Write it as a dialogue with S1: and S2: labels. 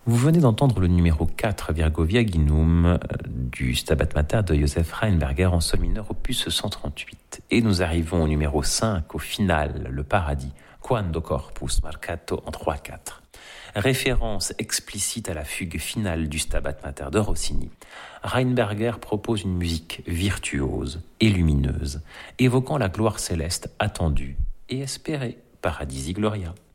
S1: Vous venez d'entendre le numéro 4, Virgo Viaginum, du Stabat Mater de Joseph Rheinberger en sol mineur, opus 138. Et nous arrivons au numéro 5, au final, le paradis, Quando Corpus Marcato en 3/4. Référence explicite à la fugue finale du Stabat Mater de Rossini, Rheinberger propose une musique virtuose et lumineuse, évoquant la gloire céleste attendue et espérée, Paradisi Gloria.